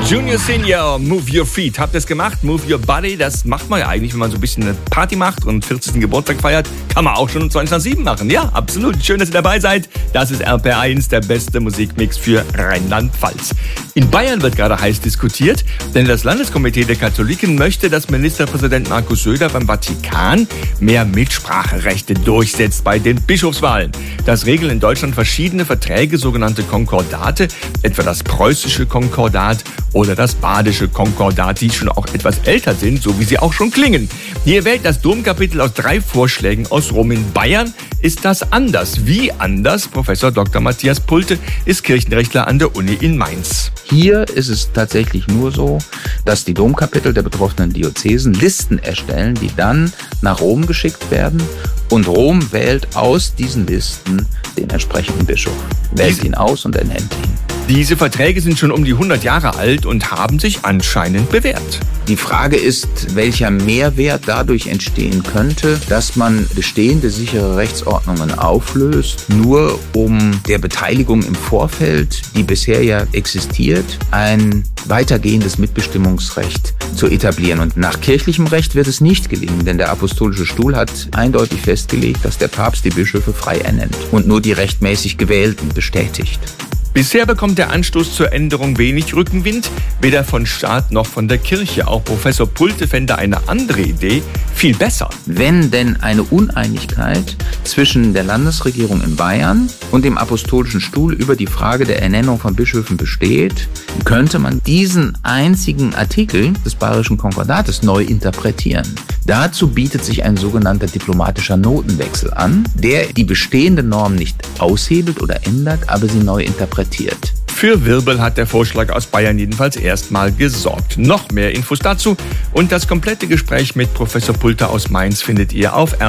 Junior Senior, Move Your Feet. Habt ihr es gemacht? Move Your Body. Das macht man ja eigentlich, wenn man so ein bisschen eine Party macht und 40. Geburtstag feiert. Kann man auch schon um 20 nach 7 machen. Ja, absolut. Schön, dass ihr dabei seid. Das ist RPR1, der beste Musikmix für Rheinland-Pfalz. In Bayern wird gerade heiß diskutiert, denn das Landeskomitee der Katholiken möchte, dass Ministerpräsident Markus Söder beim Vatikan mehr Mitspracherechte durchsetzt bei den Bischofswahlen. Das regeln in Deutschland verschiedene Verträge, sogenannte Konkordate, etwa das preußische Konkordat oder das badische Konkordat, die schon auch etwas älter sind, so wie sie auch schon klingen. Hier wählt das Domkapitel aus 3 Vorschlägen aus Rom. In Bayern ist das anders. Wie anders? Professor Dr. Matthias Pulte ist Kirchenrechtler an der Uni in Mainz. Hier ist es tatsächlich nur so, dass die Domkapitel der betroffenen Diözesen Listen erstellen, die dann nach Rom geschickt werden. Und Rom wählt aus diesen Listen den entsprechenden Bischof, wählt ihn aus und ernennt ihn. Diese Verträge sind schon um die 100 Jahre alt und haben sich anscheinend bewährt. Die Frage ist, welcher Mehrwert dadurch entstehen könnte, dass man bestehende sichere Rechtsordnungen auflöst, nur um der Beteiligung im Vorfeld, die bisher ja existiert, ein weitergehendes Mitbestimmungsrecht zu etablieren. Und nach kirchlichem Recht wird es nicht gelingen, denn der Apostolische Stuhl hat eindeutig festgelegt, dass der Papst die Bischöfe frei ernennt und nur die rechtmäßig Gewählten bestätigt. Bisher bekommt der Anstoß zur Änderung wenig Rückenwind, weder von Staat noch von der Kirche. Auch Professor Pulte fände eine andere Idee viel besser. Wenn denn eine Uneinigkeit zwischen der Landesregierung in Bayern und dem Apostolischen Stuhl über die Frage der Ernennung von Bischöfen besteht, könnte man diesen einzigen Artikel des Bayerischen Konkordates neu interpretieren. Dazu bietet sich ein sogenannter diplomatischer Notenwechsel an, der die bestehende Norm nicht aushebelt oder ändert, aber sie neu interpretiert. Für Wirbel hat der Vorschlag aus Bayern jedenfalls erstmal gesorgt. Noch mehr Infos dazu und das komplette Gespräch mit Professor Pulte aus Mainz findet ihr auf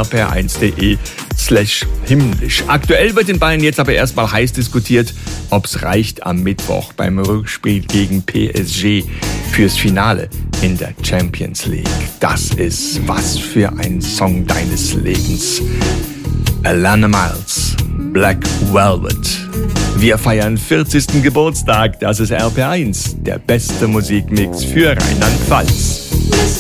rpr1.de/himmlisch. Aktuell wird in Bayern jetzt aber erstmal heiß diskutiert, ob es reicht am Mittwoch beim Rückspiel gegen PSG fürs Finale in der Champions League. Das ist was für ein Song deines Lebens. Alana Miles, Black Velvet. Wir feiern 40. Geburtstag. Das ist RPR1, der beste Musikmix für Rheinland-Pfalz.